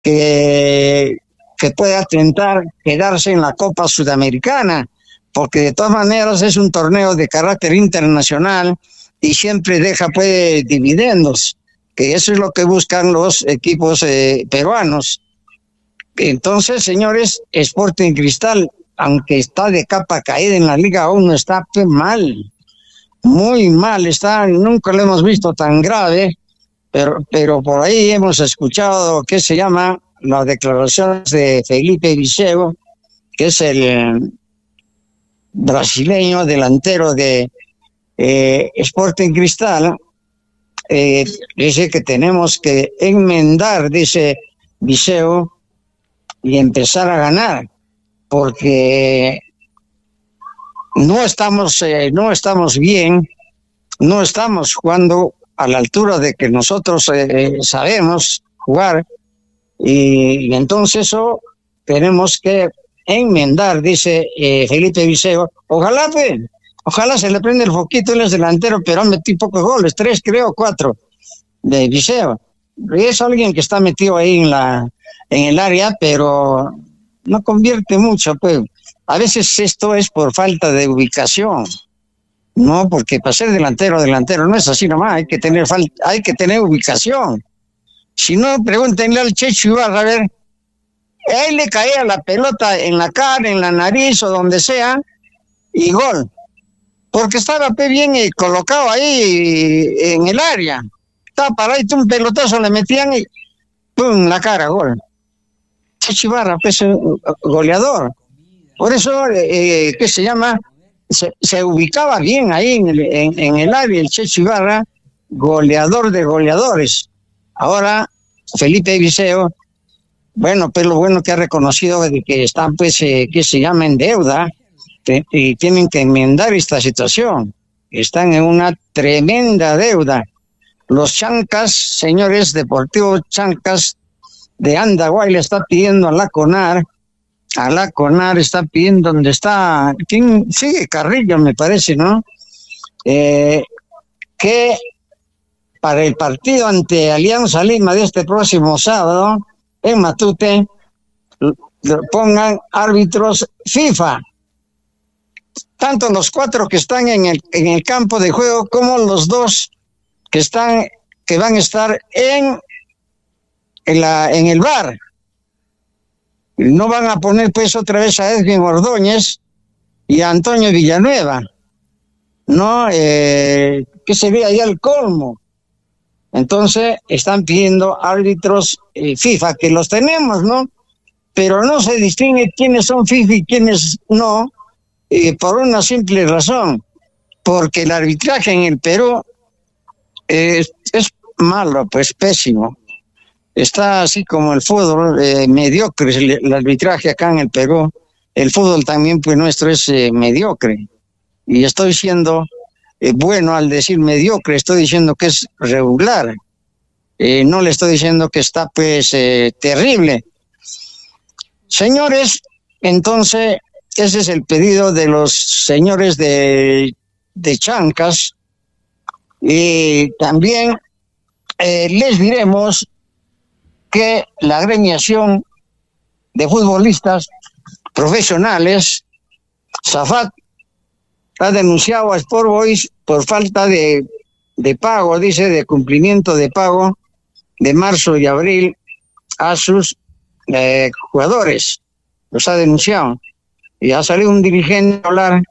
que, que pueda intentar quedarse en la Copa Sudamericana, porque de todas maneras es un torneo de carácter internacional y siempre deja pues dividendos, que eso es lo que buscan los equipos peruanos. Entonces, señores, Sporting Cristal, aunque está de capa caída en la Liga 1, está pues mal, muy mal, está, nunca lo hemos visto tan grave, pero por ahí hemos escuchado que se llama las declaraciones de Felipe Viseu, que es el brasileño delantero de Sporting Cristal. Dice que tenemos que enmendar, dice Viseu, y empezar a ganar, porque no estamos bien, no estamos jugando a la altura de que nosotros sabemos jugar, y entonces eso tenemos que enmendar, dice Felipe Viseu. Ojalá se le prenda el foquito, él es delantero, pero ha metido pocos goles, 3 creo, 4 de Viseu. Y es alguien que está metido ahí en el área, pero no convierte mucho, pues. A veces esto es por falta de ubicación, no, porque para ser delantero no es así nomás, hay que tener ubicación. Si no, pregúntenle al Checho Ibarra, a ver, a él le caía la pelota en la cara, en la nariz o donde sea, y gol, porque estaba bien colocado ahí en el área, estaba paradito, un pelotazo le metían y ¡pum!, la cara, gol. Checho Ibarra, pues, goleador. Por eso, ¿qué se llama? Se ubicaba bien ahí en el área el Checho Ibarra, goleador de goleadores. Ahora, Felipe Viseu, bueno, pues lo bueno que ha reconocido de que están, pues, ¿qué se llama?, en deuda, y tienen que enmendar esta situación. Están en una tremenda deuda. Los Chancas, señores, Deportivo Chancas de Andahuay le está pidiendo a la CONAR está pidiendo, donde está, ¿quién sigue? Carrillo, me parece, ¿no? Que para el partido ante Alianza Lima de este próximo sábado, en Matute, pongan árbitros FIFA, tanto los 4 que están en el campo de juego como los 2 que van a estar en el VAR. No van a poner pues otra vez a Edwin Ordóñez y a Antonio Villanueva, ¿no? Que sería ya el colmo. Entonces están pidiendo árbitros FIFA, que los tenemos, ¿no? Pero no se distingue quiénes son FIFA y quiénes no, por una simple razón, porque el arbitraje en el Perú es malo, pues pésimo. Está así como el fútbol, mediocre el arbitraje acá en el Perú. El fútbol también, pues, nuestro es mediocre. Y estoy siendo bueno al decir mediocre, estoy diciendo que es regular. No le estoy diciendo que está, pues, terrible. Señores, entonces, ese es el pedido de los señores de Chancas. Y también les diremos que la agremiación de futbolistas profesionales, SAFAT, ha denunciado a Sport Boys por falta de pago, dice, de cumplimiento de pago de marzo y abril a sus jugadores. Los ha denunciado. Y ha salido un dirigente a hablar,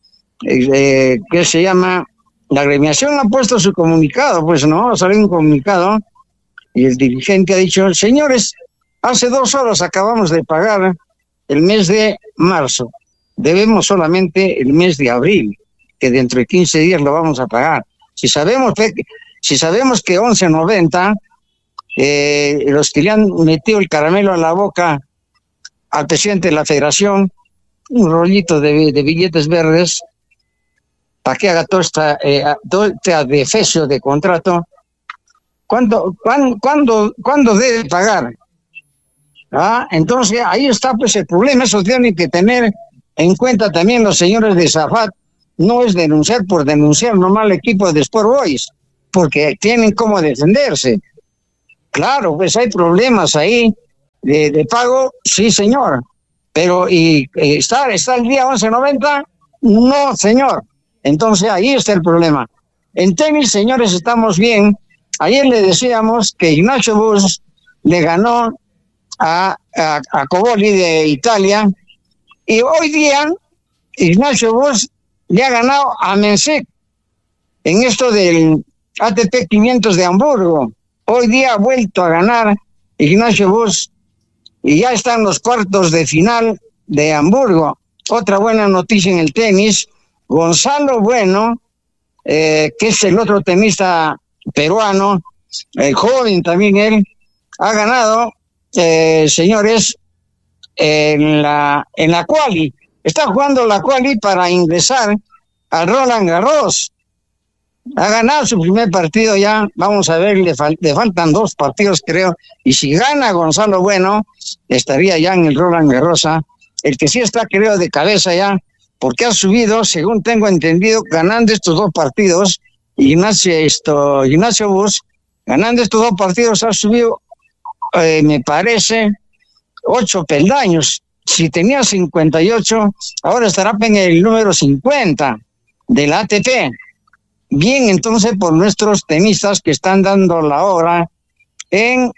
que se llama, la agremiación ha puesto su comunicado, pues no, ha salido un comunicado. Y el dirigente ha dicho, señores, hace 2 horas acabamos de pagar el mes de marzo. Debemos solamente el mes de abril, que dentro de 15 días lo vamos a pagar. Si sabemos que 11.90, los que le han metido el caramelo a la boca al presidente de la federación, un rollito de billetes verdes, para que haga todo este adefesio de contrato, ¿Cuándo debe pagar? Entonces ahí está pues el problema. Eso tienen que tener en cuenta también los señores de SAFAT. No es denunciar por denunciar nomás al equipo de Sport Boys, porque tienen cómo defenderse. Claro, pues hay problemas ahí, de pago, sí, señor. Pero, ¿está el día 11.90? No, señor. Entonces, ahí está el problema. En tenis, señores, estamos bien. Ayer le decíamos que Ignacio Bus le ganó a Coboli de Italia, y hoy día Ignacio Bus le ha ganado a Mensik en esto del ATP 500 de Hamburgo. Hoy día ha vuelto a ganar Ignacio Bus y ya están los cuartos de final de Hamburgo. Otra buena noticia en el tenis, Gonzalo Bueno, que es el otro tenista peruano, joven también él, ha ganado, señores, en la quali. Está jugando la quali para ingresar al Roland Garros. Ha ganado su primer partido ya, vamos a ver, le faltan 2 partidos creo, y si gana Gonzalo Bueno, estaría ya en el Roland Garros. El que sí está creo de cabeza ya, porque ha subido, según tengo entendido, ganando estos 2 partidos, Ignacio Bus, ganando estos 2 partidos ha subido, me parece, 8 peldaños. Si tenía 58, ahora estará en el número 50 del ATP. Bien, entonces, por nuestros tenistas que están dando la hora uno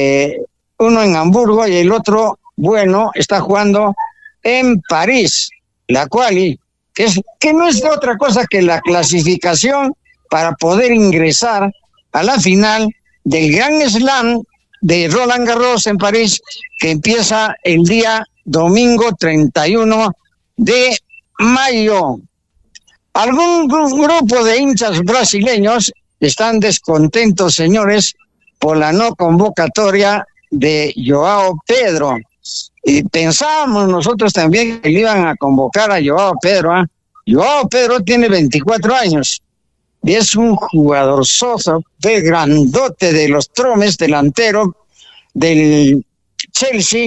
en Hamburgo y el otro, bueno, está jugando en París, la quali, que no es otra cosa que la clasificación para poder ingresar a la final del Grand Slam de Roland Garros en París, que empieza el día domingo 31 de mayo. Algún grupo de hinchas brasileños están descontentos, señores, por la no convocatoria de Joao Pedro. Y pensábamos nosotros también que le iban a convocar a Joao Pedro. Joao Pedro tiene 24 años y es un jugador soso, de grandote de los Tromes, delantero del Chelsea,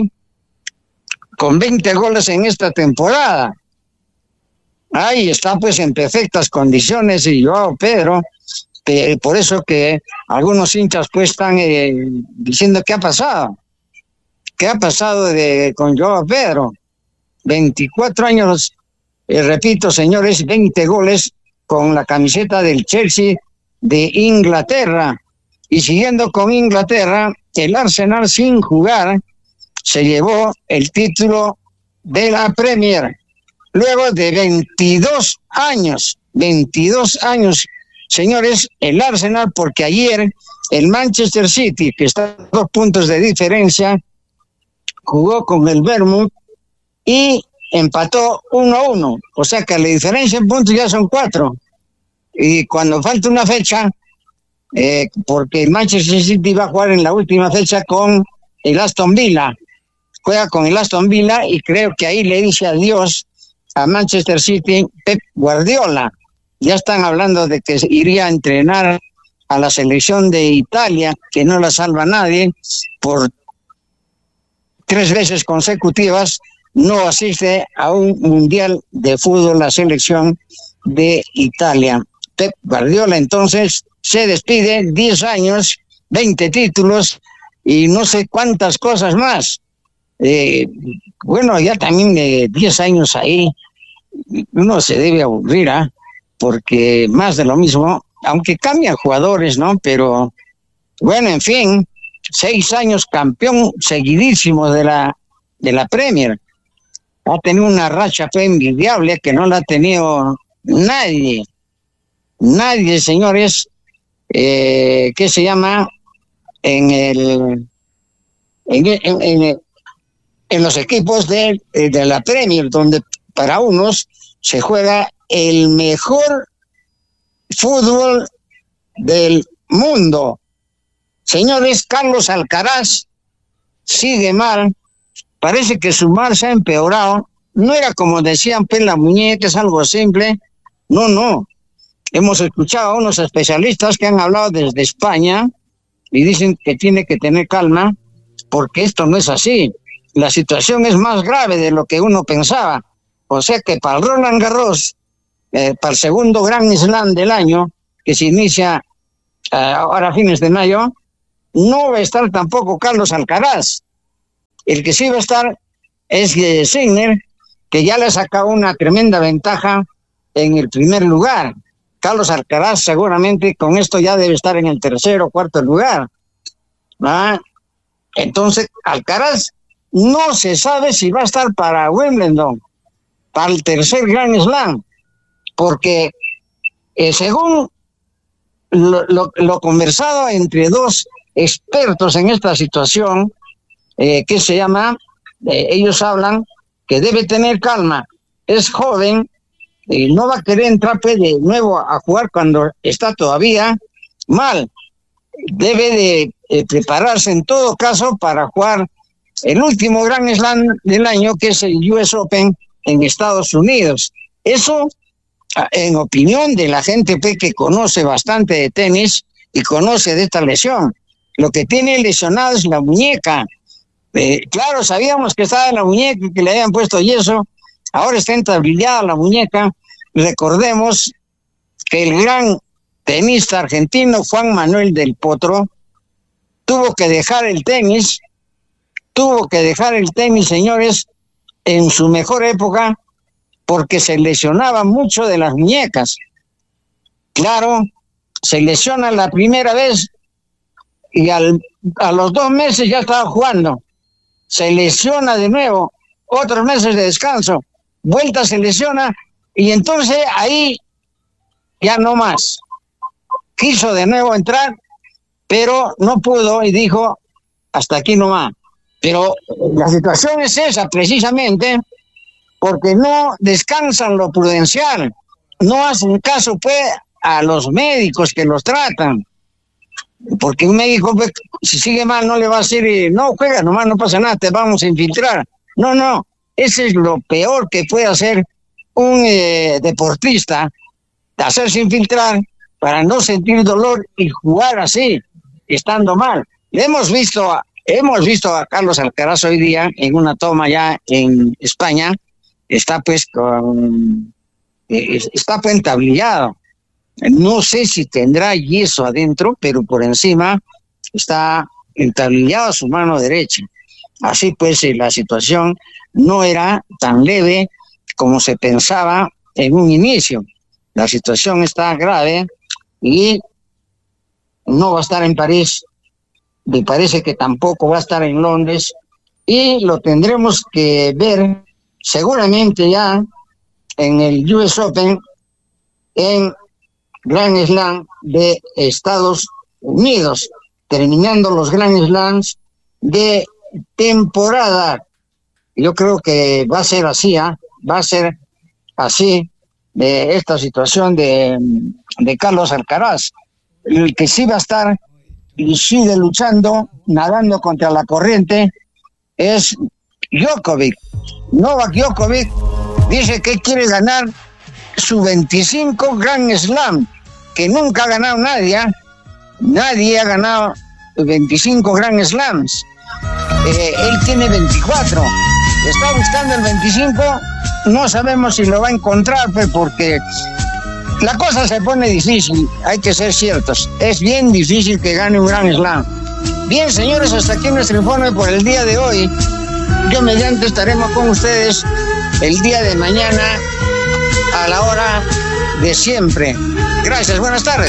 con 20 goles en esta temporada. Ahí está pues en perfectas condiciones y Joao Pedro, por eso que algunos hinchas pues están diciendo qué ha pasado con Joao Pedro. 24 años, repito señores, 20 goles con la camiseta del Chelsea de Inglaterra. Y siguiendo con Inglaterra, el Arsenal sin jugar se llevó el título de la Premier. Luego de 22 años, señores, el Arsenal, porque ayer el Manchester City, que está a 2 puntos de diferencia, jugó con el Bournemouth y empató 1-1. O sea que la diferencia en puntos ya son 4. Y cuando falta una fecha, porque el Manchester City va a jugar en la última fecha con el Aston Villa. Juega con el Aston Villa y creo que ahí le dice adiós a Manchester City Pep Guardiola. Ya están hablando de que iría a entrenar a la selección de Italia, que no la salva nadie, por 3 veces consecutivas no asiste a un mundial de fútbol la selección de Italia. Pep Guardiola entonces se despide, 10 años, 20 títulos y no sé cuántas cosas más. Bueno, ya también 10 años ahí, uno se debe aburrir, porque más de lo mismo, aunque cambian jugadores, ¿no? Pero, bueno, en fin, 6 años campeón seguidísimo de la Premier. Ha tenido una racha envidiable que no la ha tenido nadie, señores, que se llama en los equipos de la Premier, donde para unos se juega el mejor fútbol del mundo. Señores, Carlos Alcaraz sigue mal, parece que su mal se ha empeorado. No era como decían, pues la muñeca es algo simple. No. Hemos escuchado a unos especialistas que han hablado desde España y dicen que tiene que tener calma porque esto no es así. La situación es más grave de lo que uno pensaba. O sea que para el Roland Garros, para el segundo Grand Slam del año, que se inicia ahora a fines de mayo, no va a estar tampoco Carlos Alcaraz. El que sí va a estar es Sinner, que ya le ha sacado una tremenda ventaja en el primer lugar. Carlos Alcaraz seguramente con esto ya debe estar en el tercero o cuarto lugar. Entonces, Alcaraz no se sabe si va a estar para Wimbledon, para el tercer Grand Slam, porque según lo conversado entre dos expertos en esta situación, que se llama, ellos hablan que debe tener calma, es joven, no va a querer entrar de nuevo a jugar cuando está todavía mal, debe de prepararse en todo caso para jugar el último Grand Slam del año, que es el US Open en Estados Unidos. Eso, en opinión de la gente que conoce bastante de tenis y conoce de esta lesión. Lo que tiene lesionado es la muñeca. Claro, sabíamos que estaba en la muñeca y que le habían puesto yeso. Ahora está entablillada la muñeca. Recordemos que el gran tenista argentino Juan Manuel del Potro tuvo que dejar el tenis, señores, en su mejor época, porque se lesionaba mucho de las muñecas. Claro, se lesiona la primera vez y a los 2 meses ya estaba jugando. Se lesiona de nuevo, otros meses de descanso, vuelta se lesiona, y entonces ahí ya no más. Quiso de nuevo entrar, pero no pudo y dijo, hasta aquí nomás. Pero la situación es esa precisamente, porque no descansan lo prudencial, no hacen caso pues a los médicos que los tratan, porque un médico pues, si sigue mal no le va a decir, no juega nomás, no pasa nada, te vamos a infiltrar. No, ese es lo peor que puede hacer un deportista, hacerse infiltrar para no sentir dolor y jugar así, estando mal. Hemos visto a Carlos Alcaraz hoy día en una toma ya en España, está pues entablillado. No sé si tendrá yeso adentro, pero por encima está entablillado su mano derecha. Así pues, la situación no era tan leve como se pensaba en un inicio. La situación está grave y no va a estar en París. Me parece que tampoco va a estar en Londres y lo tendremos que ver seguramente ya en el US Open en Grand Slam de Estados Unidos, terminando los Grand Slams de temporada. Yo creo que va a ser así, va a ser así de esta situación de Carlos Alcaraz. El que sí va a estar y sigue luchando, nadando contra la corriente, es Djokovic. Novak Djokovic dice que quiere ganar su 25 Grand Slam, que nunca ha ganado nadie. Nadie ha ganado 25 Grand Slams. Él tiene 24. Está buscando el 25. No sabemos si lo va a encontrar, pues, porque la cosa se pone difícil. Hay que ser ciertos. Es bien difícil que gane un Grand Slam. Bien, señores, hasta aquí nuestro informe por el día de hoy. Yo mediante estaremos con ustedes el día de mañana a la hora de siempre. Gracias, buenas tardes.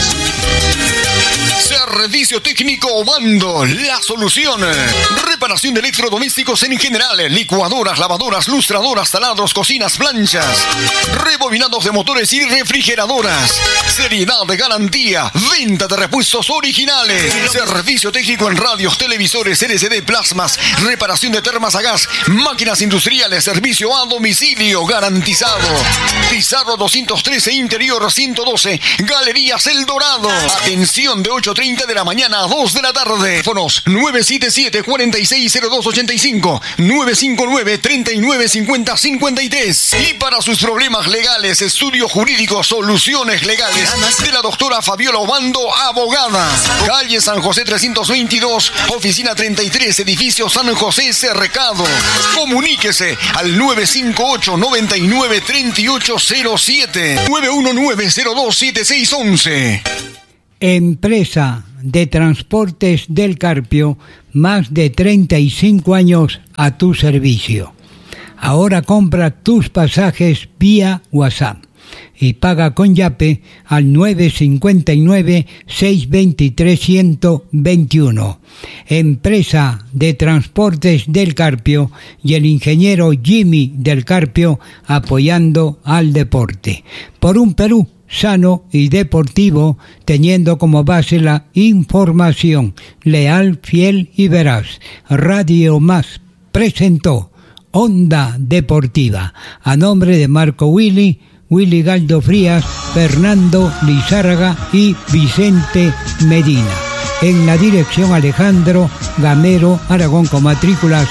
Servicio técnico Obando, la solución. Reparación de electrodomésticos en general, licuadoras, lavadoras, lustradoras, taladros, cocinas, planchas, rebobinados de motores y refrigeradoras. Seriedad de garantía, venta de repuestos originales. Servicio técnico en radios, televisores, LCD, plasmas, reparación de termas a gas, máquinas industriales, servicio a domicilio garantizado. Pizarro 213, interior 112, Galerías El Dorado. Atención de 8:30 de la mañana a 2 de la tarde. Teléfonos 977-460285, 959-3950-53. Y para sus problemas legales, estudio jurídico, soluciones legales de la doctora Fabiola Obando, abogada. Calle San José 322, oficina 33, edificio San José Cercado. Comuníquese al 958-993807, 919-027611. Empresa de Transportes del Carpio, más de 35 años a tu servicio. Ahora compra tus pasajes vía WhatsApp y paga con Yape al 959-623-121. Empresa de Transportes del Carpio y el ingeniero Jimmy del Carpio apoyando al deporte. Por un Perú sano y deportivo, teniendo como base la información leal, fiel y veraz. Radio Más presentó Onda Deportiva. A nombre de Marco Willy Galdo Frías, Fernando Lizárraga y Vicente Medina. En la dirección Alejandro Gamero Aragón con matrícula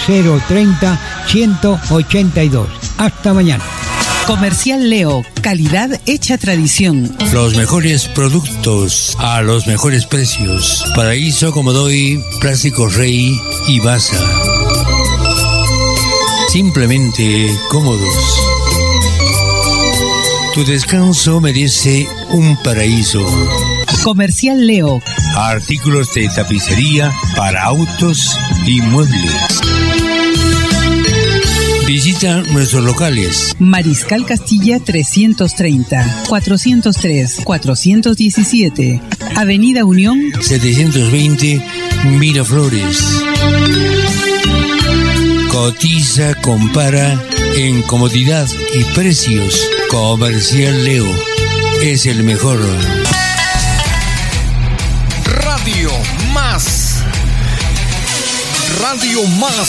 030-182. Hasta mañana. Comercial Leo, calidad hecha tradición. Los mejores productos a los mejores precios. Paraíso, Comodoy, Plásticos Rey y Baza. Simplemente cómodos. Tu descanso merece un paraíso. Comercial Leo. Artículos de tapicería para autos y muebles. Visita nuestros locales. Mariscal Castilla 330, 403, 417. Avenida Unión 720, Miraflores. Cotiza, compara en comodidad y precios. Comercial Leo es el mejor. Radio Más. Radio Más.